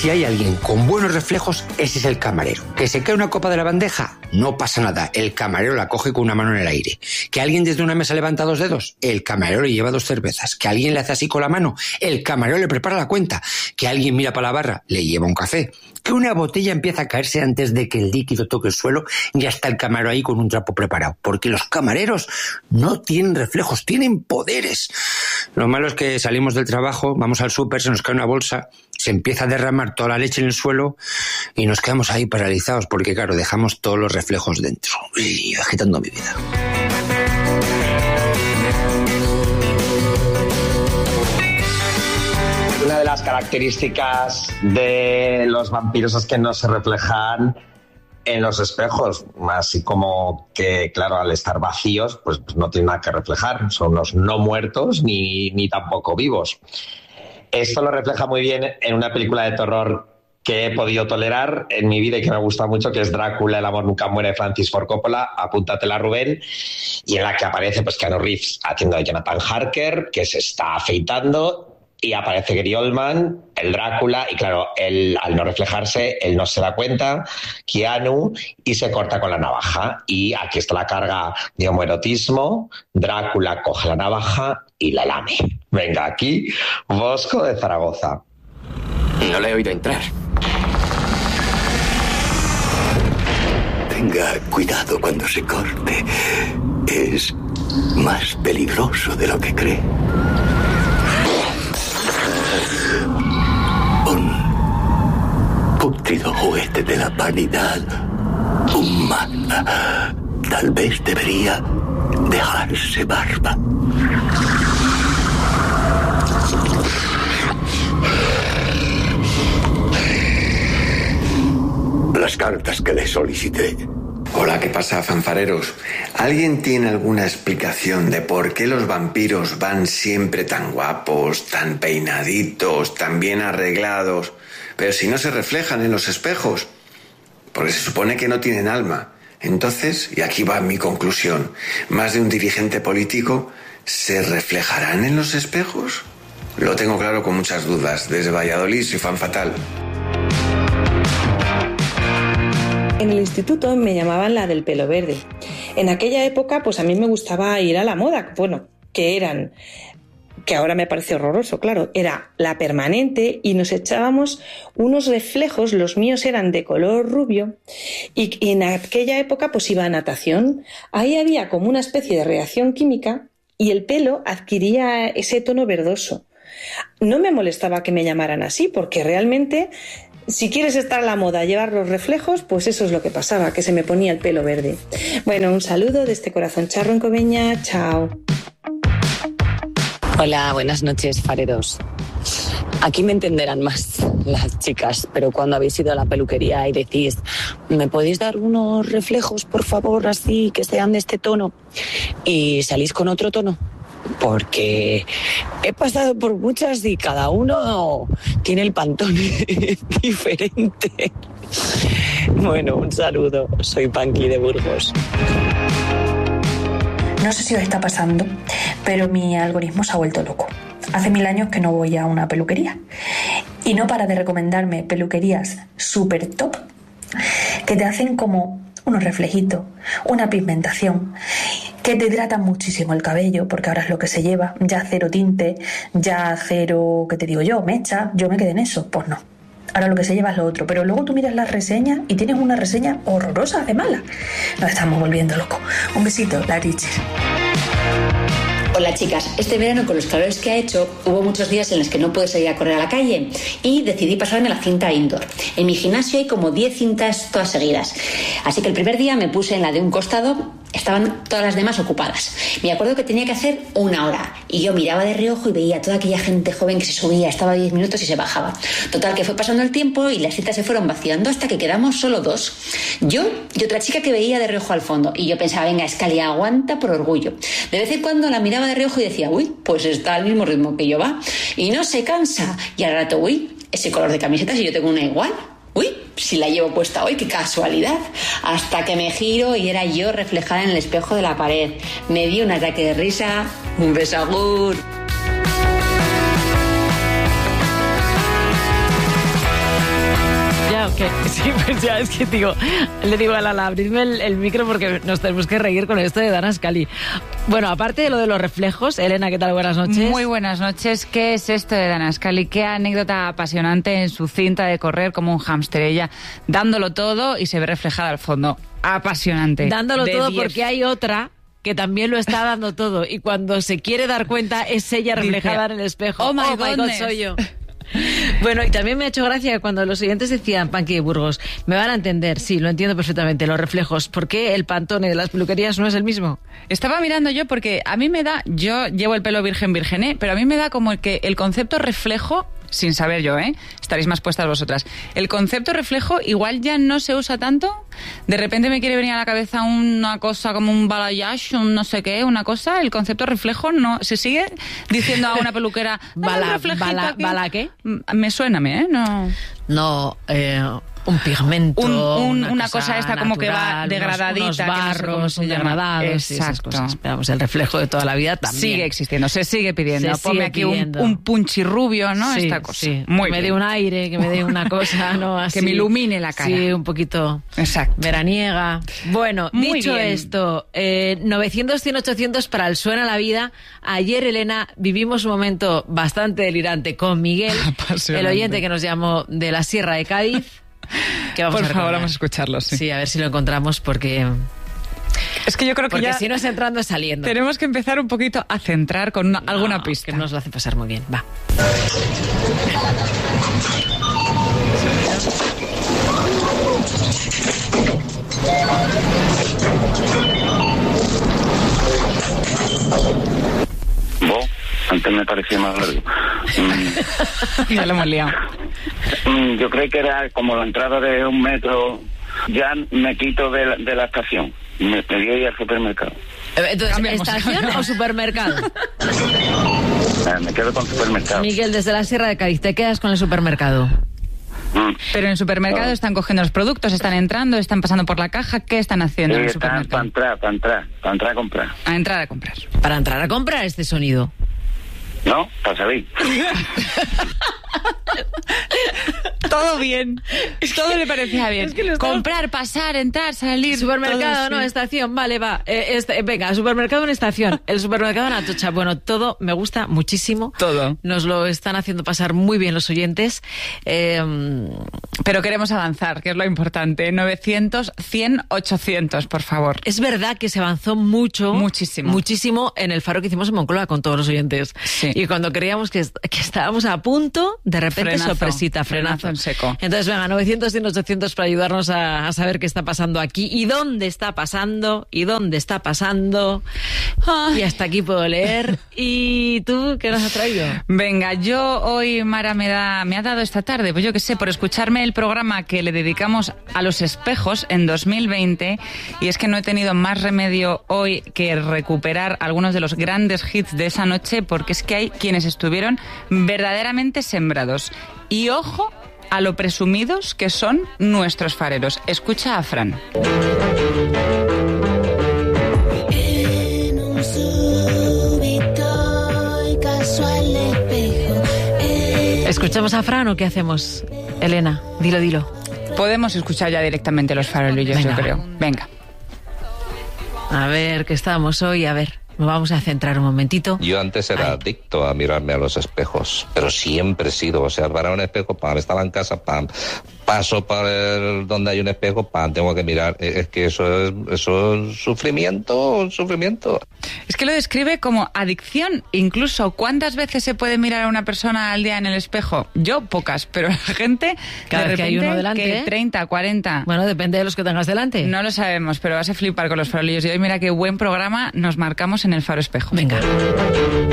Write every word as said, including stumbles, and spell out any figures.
Si hay alguien con buenos reflejos, ese es el camarero. ¿Que se cae una copa de la bandeja? No pasa nada, el camarero la coge con una mano en el aire. ¿Que alguien desde una mesa levanta dos dedos? El camarero le lleva dos cervezas. ¿Que alguien le hace así con la mano? El camarero le prepara la cuenta. ¿Que alguien mira para la barra? Le lleva un café. Que una botella empieza a caerse antes de que el líquido toque el suelo, ya está el camarero ahí con un trapo preparado. Porque los camareros no tienen reflejos, tienen poderes. Lo malo es que salimos del trabajo, vamos al súper, se nos cae una bolsa, se empieza a derramar toda la leche en el suelo y nos quedamos ahí paralizados porque, claro, dejamos todos los reflejos dentro. Y agitando mi vida. Una de las características de los vampiros es que no se reflejan en los espejos, así como que, claro, al estar vacíos, pues, pues no tienen nada que reflejar. Son unos no muertos ni, ni tampoco vivos. Esto lo refleja muy bien en una película de terror que he podido tolerar en mi vida y que me gusta mucho, que es Drácula, el amor nunca muere, de Francis Ford Coppola. Apúntatela, Rubén. Y en la que aparece pues Keanu Reeves haciendo de Jonathan Harker, que se está afeitando, y aparece Gary Oldman, el Drácula, y claro, él, al no reflejarse, él no se da cuenta, Keanu, y se corta con la navaja. Y aquí está la carga de homoerotismo. Drácula coge la navaja y la lame. Venga, aquí, Bosco de Zaragoza. No le he oído entrar. Tenga cuidado cuando se corte. Es más peligroso de lo que cree. Un pútrido juguete de la vanidad humana. Tal vez debería dejarse barba. Las cartas que le solicité. Hola, ¿qué pasa, fanfareros? ¿Alguien tiene alguna explicación de por qué los vampiros van siempre tan guapos, tan peinaditos, tan bien arreglados, pero si no se reflejan en los espejos? Porque se supone que no tienen alma. Entonces, y aquí va mi conclusión, ¿más de un dirigente político se reflejarán en los espejos? Lo tengo claro con muchas dudas. Desde Valladolid soy fan fatal. En el instituto me llamaban la del pelo verde. En aquella época, pues a mí me gustaba ir a la moda. Bueno, que eran, que ahora me parece horroroso, claro, era la permanente y nos echábamos unos reflejos, los míos eran de color rubio, y, y en aquella época pues iba a natación. Ahí había como una especie de reacción química y el pelo adquiría ese tono verdoso. No me molestaba que me llamaran así, porque realmente, si quieres estar a la moda, llevar los reflejos, pues eso es lo que pasaba, que se me ponía el pelo verde. Bueno, un saludo desde Corazón Charro en Coveña. Chao. Hola, buenas noches, fareros. Aquí me entenderán más las chicas, pero cuando habéis ido a la peluquería y decís, ¿me podéis dar unos reflejos, por favor, así, que sean de este tono? Y salís con otro tono. Porque he pasado por muchas y cada uno tiene el pantone diferente. Bueno, un saludo. Soy Panqui de Burgos. No sé si os está pasando, pero mi algoritmo se ha vuelto loco. Hace mil años que no voy a una peluquería. Y no para de recomendarme peluquerías súper top que te hacen como unos reflejitos, una pigmentación, que te hidratan muchísimo el cabello, porque ahora es lo que se lleva, ya cero tinte, ya cero, ¿qué te digo yo? Mecha, yo me quedé en eso, pues no. Ahora lo que se lleva es lo otro, pero luego tú miras las reseñas y tienes una reseña horrorosa de mala. Nos estamos volviendo locos. Un besito, la Richie. Hola chicas, este verano con los calores que ha hecho hubo muchos días en los que no pude salir a correr a la calle y decidí pasarme la cinta indoor. En mi gimnasio hay como diez cintas todas seguidas, así que el primer día me puse en la de un costado, estaban todas las demás ocupadas. Me acuerdo que tenía que hacer una hora y yo miraba de reojo y veía a toda aquella gente joven que se subía, estaba diez minutos y se bajaba. Total, que fue pasando el tiempo y las cintas se fueron vaciando hasta que quedamos solo dos. Yo y otra chica que veía de reojo al fondo y yo pensaba, venga, Escali, aguanta por orgullo. De vez en cuando la miraba de reojo y decía, uy, pues está al mismo ritmo que yo, va. Y no se cansa. Y al rato, uy, ese color de camiseta, si yo tengo una igual. Uy, si la llevo puesta hoy, qué casualidad. Hasta que me giro y era yo reflejada en el espejo de la pared. Me dio un ataque de risa. Un besagur. Que, sí, pues ya es que digo, le digo a Lala, abridme el, el micro porque nos tenemos que reír con esto de Dana Scully. Bueno, aparte de lo de los reflejos, Elena, ¿qué tal? Buenas noches. Muy buenas noches. ¿Qué es esto de Dana Scully? Qué anécdota apasionante en su cinta de correr como un hámster, ella dándolo todo y se ve reflejada al fondo. Apasionante. Dándolo de todo diez. porque hay otra que también lo está dando todo y cuando se quiere dar cuenta es ella reflejada Dice, en el espejo. Oh my, oh my God, goodness. soy yo. Bueno, y también me ha hecho gracia que cuando los oyentes decían Panqui de Burgos, me van a entender, sí, lo entiendo perfectamente, los reflejos. ¿Por qué el Pantone de las peluquerías no es el mismo? Estaba mirando yo porque a mí me da, yo llevo el pelo virgen virgen, ¿eh? Pero a mí me da como el que el concepto reflejo, sin saber yo, ¿eh? Estaréis más puestas vosotras. El concepto reflejo igual ya no se usa tanto. De repente me quiere venir a la cabeza una cosa como un balayage, un no sé qué, una cosa. El concepto reflejo no se sigue diciendo a una peluquera. Bala, bala, ¿Bala qué? Me suena, ¿eh? No. No, eh, un pigmento, un, un, una, una cosa, cosa esta como que va degradadita, unos, unos barros que no sé cómo se llama. degradados, y esas cosas. Vamos, el reflejo de toda la vida también sigue existiendo, se sigue pidiendo. Se Ponme sigue aquí pidiendo. un, un punchirrubio, ¿no? Sí, esta cosa. sí. Muy que me bien. dé un aire, que me dé una cosa, ¿no? Así. Que me ilumine la cara. Sí, un poquito. Exacto. Veraniega. Bueno, Muy dicho bien. esto, eh, novecientos, cien, ochocientos para el Suena la Vida. Ayer, Elena, vivimos un momento bastante delirante con Miguel, el oyente que nos llamó de la Sierra de Cádiz. Que vamos Por a favor, recordar. vamos a escucharlo, sí. Sí, a ver si lo encontramos porque... Es que yo creo que Porque ya si no es entrando es saliendo. tenemos que empezar un poquito a centrar con una- No, alguna pista. Que nos lo hace pasar muy bien. Va. Vos, antes me parecía más largo. Mm, Ya lo hemos liado. mm, yo creí que era como la entrada de un metro. Ya me quito de la, de la estación. Me pedí ir al supermercado. Eh, Entonces, Cambiamos, ¿estación cambiamos. o supermercado? Eh, me quedo con supermercado. Miguel, desde la Sierra de Cádiz, ¿te quedas con el supermercado? Mm. Pero en el supermercado Claro. están cogiendo los productos, están entrando, están pasando por la caja. ¿Qué están haciendo Sí, en el está para supermercado? entrar, para entrar, para entrar a comprar. A entrar a comprar. Para entrar a comprar este sonido. ¿No? Para salir. Todo bien. Todo le parecía bien. Es que lo estamos- Comprar, pasar, entrar, salir. Supermercado, todo, no, sí. estación, vale, va. Eh, este, venga, supermercado en estación. El supermercado en Atocha. Bueno, todo me gusta muchísimo. Todo. Nos lo están haciendo pasar muy bien los oyentes. Eh, Pero queremos avanzar, que es lo importante. novecientos, cien, ochocientos, por favor. es verdad que se avanzó mucho. Muchísimo. Muchísimo en el faro que hicimos en Moncloa con todos los oyentes. Sí. Y cuando creíamos que, est- que estábamos a punto, de repente Frenazo. sorpresita, frenazo. Frenazo en seco. Entonces, venga, novecientos, cien, ochocientos para ayudarnos a, a saber qué está pasando aquí y dónde está pasando y dónde está pasando. Y hasta aquí puedo leer. ¿Y tú qué nos has traído? Venga, yo hoy, Mara, me, da, me ha dado esta tarde, pues yo qué sé, por escucharme el programa que le dedicamos a los espejos en dos mil veinte, y es que no he tenido más remedio hoy que recuperar algunos de los grandes hits de esa noche, porque es que hay quienes estuvieron verdaderamente sembrados. Y ojo a lo presumidos que son nuestros fareros. Escucha a Fran. En un súbito y casual espejo. ¿Escuchamos a Fran o qué hacemos? Elena, dilo, dilo. Podemos escuchar ya directamente los farolillos, Venga, yo va. creo. Venga. A ver, ¿qué estamos hoy? A ver, nos vamos a centrar un momentito. Yo antes era adicto a mirarme a los espejos, pero siempre he sido, o sea, para un espejo, pam, estaba en casa, pam, paso por el- donde hay un espejo, pam, tengo que mirar. Eh, Es que eso es, eso es sufrimiento, sufrimiento. Es que lo describe como adicción. Incluso, ¿cuántas veces se puede mirar a una persona al día en el espejo? Yo, pocas, pero la gente, Cada de vez que hay repente, uno delante, que ¿eh? treinta, cuarenta. Bueno, depende de los que tengas delante. No lo sabemos, pero vas a flipar con los farolillos. Y hoy mira qué buen programa nos marcamos en el faro espejo. Venga.